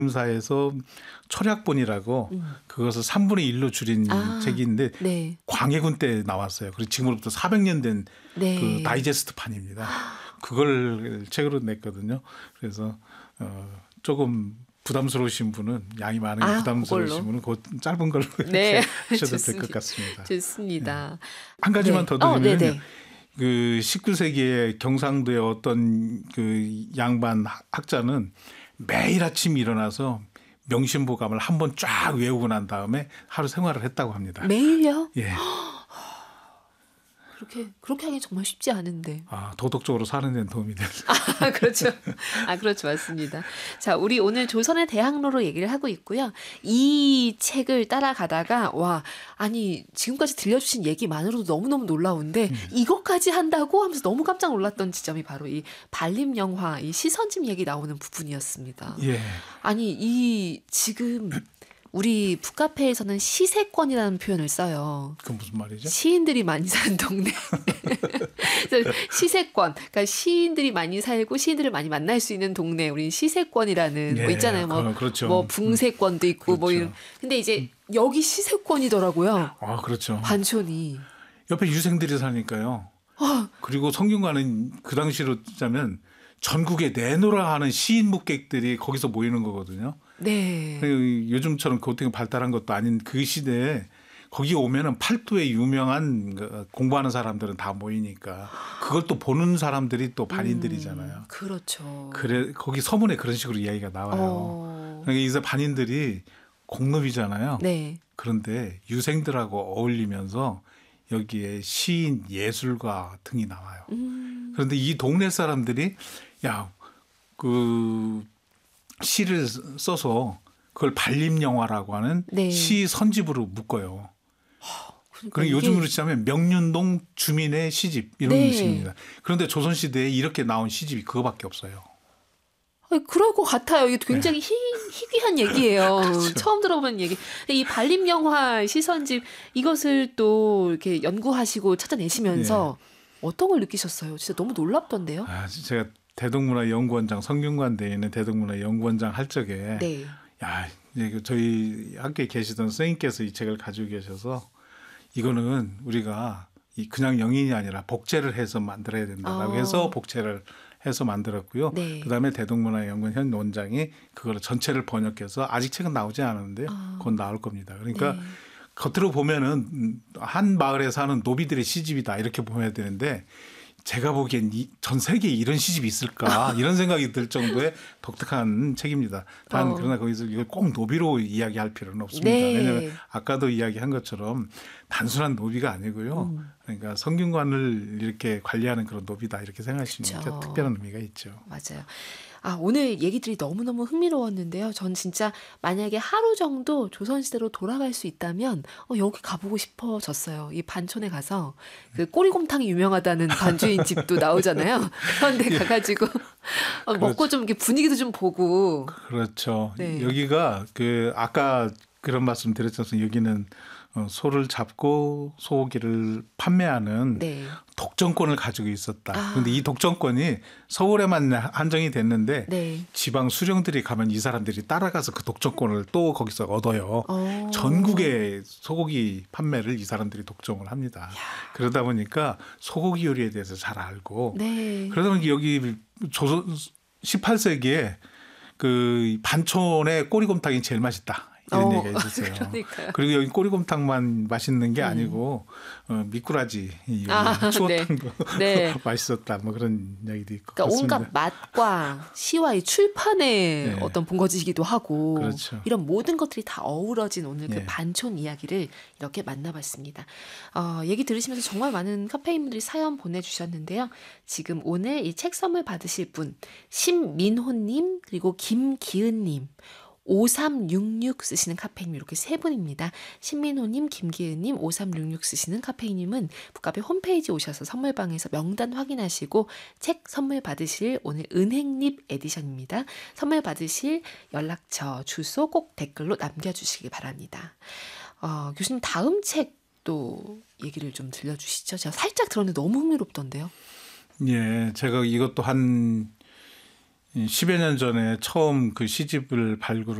사에서 철학본이라고 그것을 3분의 1로 줄인 책인데 네. 광해군 때 나왔어요. 그리고 지금으로부터 400년 된 네. 그 다이제스트판입니다. 그걸 책으로 냈거든요. 그래서 조금 부담스러우신 분은 양이 많은 게 부담스러우신 분은 그 짧은 걸로 네. 이렇게 하셔도 될 것 같습니다. 좋습니다. 네. 한 가지만 더 드리면요. 그 19세기에 경상도의 어떤 그 양반 학자는 매일 아침 일어나서 명심보감을 한번 쫙 외우고 난 다음에 하루 생활을 했다고 합니다. 매일요? 예. 그렇게 하기 정말 쉽지 않은데. 도덕적으로 사는 데는 도움이 됩니다. 그렇죠. 그렇죠. 맞습니다. 자, 우리 오늘 조선의 대학로로 얘기를 하고 있고요. 이 책을 따라가다가 아니 지금까지 들려주신 얘기만으로도 너무너무 놀라운데 이것까지 한다고 하면서 너무 깜짝 놀랐던 지점이 바로 이 반림영화, 이 시선집 얘기 나오는 부분이었습니다. 예. 아니 지금 우리 북카페에서는 시세권이라는 표현을 써요. 그건 무슨 말이죠? 시인들이 많이 사는 동네. 시세권. 그러니까 시인들이 많이 살고 시인들을 많이 만날 수 있는 동네. 우리 시세권이라는 뭐 있잖아요. 그렇죠. 뭐 붕세권도 있고 그렇죠. 뭐 이런. 근데 이제 여기 시세권이더라고요. 그렇죠. 반촌이. 옆에 유생들이 사니까요. 그리고 성균관은 그 당시로 짜면 전국에 내노라 하는 시인 묵객들이 거기서 모이는 거거든요. 네. 요즘처럼 교통이 발달한 것도 아닌 그 시대에 거기 오면은 팔도에 유명한 공부하는 사람들은 다 모이니까 그걸 또 보는 사람들이 또 반인들이잖아요. 그렇죠. 그래 거기 서문에 그런 식으로 이야기가 나와요. 그러니까 이제 반인들이 공급이잖아요. 네. 그런데 유생들하고 어울리면서 여기에 시인, 예술가 등이 나와요. 그런데 이 동네 사람들이 그 시를 써서 그걸 반림영화라고 하는 시 선집으로 묶어요. 그러니까 요즘으로 치자면 명륜동 주민의 시집 이런 식입니다. 그런데 조선시대에 이렇게 나온 시집이 그거밖에 없어요. 그럴 것 같아요. 이게 굉장히 희귀한 얘기예요. 그렇죠. 처음 들어보는 얘기. 이 반림영화 시선집 이것을 또 이렇게 연구하시고 찾아내시면서 어떤 걸 느끼셨어요? 진짜 너무 놀랍던데요. 제가 대동문화연구원장 성균관대에 있는 대동문화연구원장 할 적에 이제 저희 학교에 계시던 선생님께서 이 책을 가지고 계셔서 이거는 우리가 그냥 영인이 아니라 복제를 해서 만들어야 된다라고 해서 복제를 해서 만들었고요. 그다음에 대동문화연구원 현 원장이 그걸 전체를 번역해서 아직 책은 나오지 않았는데요. 곧 나올 겁니다. 그러니까 겉으로 보면은 한 마을에 사는 노비들의 시집이다 이렇게 보면 되는데 제가 보기엔 전 세계에 이런 시집이 있을까 이런 생각이 들 정도의 독특한 책입니다. 그러나 거기서 이걸 꼭 노비로 이야기할 필요는 없습니다. 왜냐하면 아까도 이야기한 것처럼 단순한 노비가 아니고요. 그러니까 성균관을 이렇게 관리하는 그런 노비다 이렇게 생각하시면 특별한 의미가 있죠. 맞아요. 오늘 얘기들이 너무너무 흥미로웠는데요. 전 진짜 만약에 하루 정도 조선시대로 돌아갈 수 있다면 여기 가보고 싶어졌어요. 이 반촌에 가서 그 꼬리곰탕이 유명하다는 반주인 집도 나오잖아요. 그런데 가가지고 먹고 좀 이렇게 분위기도 좀 보고. 그렇죠. 여기가 아까 그런 말씀 드렸잖아요. 여기는 소를 잡고 소고기를 판매하는 독점권을 가지고 있었다. 그런데 이 독점권이 서울에만 한정이 됐는데 지방 수령들이 가면 이 사람들이 따라가서 그 독점권을 또 거기서 얻어요. 전국의 소고기 판매를 이 사람들이 독점을 합니다. 그러다 보니까 소고기 요리에 대해서 잘 알고 그러다 보니까 여기 조선 18세기에 그 반촌의 꼬리곰탕이 제일 맛있다. 이런 얘기가 있었어요. 그리고 여기 꼬리곰탕만 맛있는 게 아니고 미꾸라지 추어탕 거 맛있었다. 뭐 그런 이야기도 있고. 그러니까 온갖 맛과 시와 이 출판의 어떤 본거지이기도 하고 이런 모든 것들이 다 어우러진 오늘 그 반촌 이야기를 이렇게 만나봤습니다. 얘기 들으시면서 정말 많은 카페인분들이 사연 보내주셨는데요. 지금 오늘 이 책 선물 받으실 분 신민호님 그리고 김기은님 5366 쓰시는 카페인님 이렇게 세 분입니다. 신민호님, 김기은님, 5366 쓰시는 카페인님은 북카페 홈페이지 오셔서 선물방에서 명단 확인하시고 책 선물 받으실 오늘 은행립 에디션입니다. 선물 받으실 연락처, 주소 꼭 댓글로 남겨주시기 바랍니다. 교수님 다음 책도 얘기를 좀 들려주시죠. 제가 살짝 들었는데 너무 흥미롭던데요. 제가 이것도 한 10여 년 전에 처음 그 시집을 발굴을